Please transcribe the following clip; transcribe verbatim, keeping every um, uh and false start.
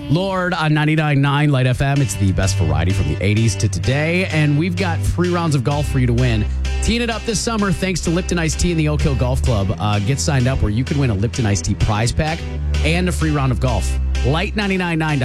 Lord on ninety-nine point nine Light F M. It's the best variety from the eighties to today. And we've got three rounds of golf for you to win. Teeing it up this summer thanks to Lipton Iced Tea and the Oak Hill Golf Club. Uh, get signed up where you could win a Lipton Iced Tea prize pack and a free round of golf. Light ninety-nine point nine